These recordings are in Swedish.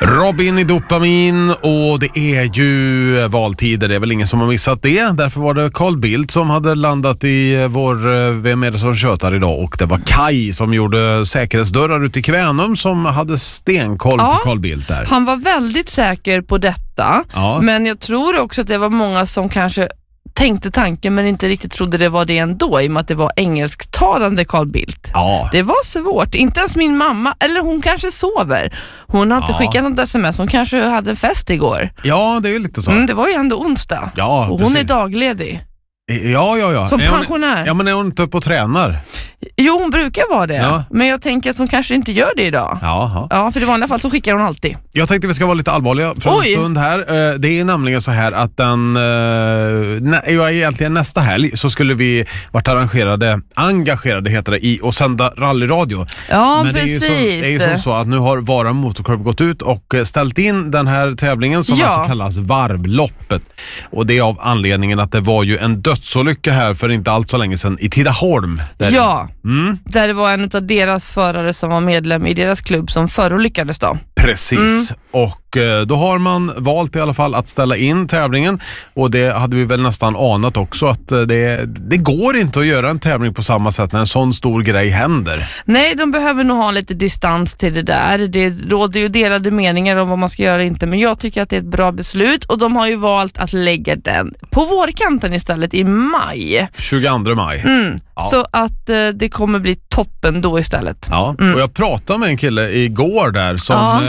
Robin i Dopamin, och det är ju valtider, det är väl ingen som har missat det. Därför var det Carl Bildt som hade landat i vår Vem är det som tjötar idag, och det var Kai som gjorde säkerhetsdörrar ute i Kvänum som hade stenkoll på Carl Bildt där. Han var väldigt säker på detta, men jag tror också att det var många som kanske tänkte tanken men inte riktigt trodde det var det ändå, i och med att det var engelsktalande Carl Bildt. Ja. Det var svårt. Inte ens min mamma, eller hon kanske sover. Hon har inte skickat något sms. Hon kanske hade en fest igår. Ja, det är ju lite så. Det var ju ändå onsdag. Ja, och precis. hon är dagledig. Ja. Som pensionär. Ja, men är hon inte uppe och tränar? Jo, hon brukar vara det. Men jag tänker att hon kanske inte gör det idag. Ja, för i vanliga fall så skickar hon alltid. Jag tänkte vi ska vara lite allvarliga för en stund här. Det är nämligen så här att egentligen nästa helg så skulle vi varit engagerade heter det, i och sända rallyradio. Ja, men precis. Det är ju så att nu har Vara Motorclub gått ut och ställt in den här tävlingen som alltså kallas Varvloppet. Och det är av anledningen att det var ju en dödsolycka här för inte allt så länge sedan i Tidaholm. Där det var en av deras förare som var medlem i deras klubb som förolyckades då. Precis, och då har man valt i alla fall att ställa in tävlingen, och det hade vi väl nästan anat också att det går inte att göra en tävling på samma sätt när en sån stor grej händer. Nej, de behöver nog ha lite distans till det där. Det råder ju delade meningar om vad man ska göra inte, men jag tycker att det är ett bra beslut, och de har ju valt att lägga den på vårkanten istället i maj. 22 maj. Så att det kommer bli toppen då istället. Och jag pratade med en kille igår där som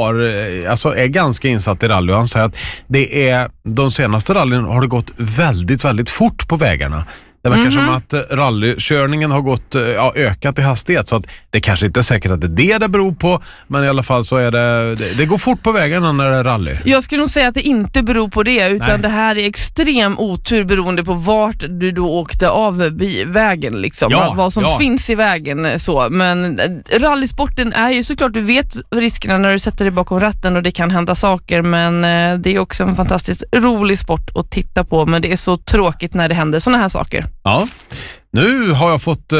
är ganska insatt i rally, och han säger att de senaste rallyn har det gått väldigt, väldigt fort på vägarna. Det verkar som att rallykörningen har gått ökat i hastighet, så att det kanske inte är säkert att det är det beror på, men i alla fall så är det går fort på vägarna när det är rally. Jag skulle nog säga att det inte beror på det, utan det här är extrem otur beroende på vart du då åkte av vägen liksom, vad som finns i vägen så. Men rallysporten är ju såklart, du vet riskerna när du sätter dig bakom ratten och det kan hända saker, men det är också en fantastiskt rolig sport att titta på, men det är så tråkigt när det händer såna här saker. Ja. Nu har jag fått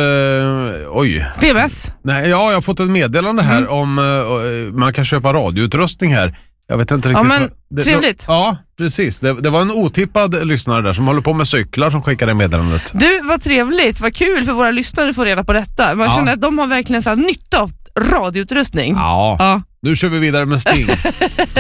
PMS. Nej, jag har fått ett meddelande här om man kan köpa radioutrustning här. Jag vet inte riktigt. Ja, men trevligt. Ja, precis. Det var en otippad lyssnare där som håller på med cyklar som skickade meddelandet. Du, vad trevligt. Vad kul för våra lyssnare att få reda på detta. Man känner att de har verkligen så här nytta av radioutrustning. Ja. Nu kör vi vidare med Sting.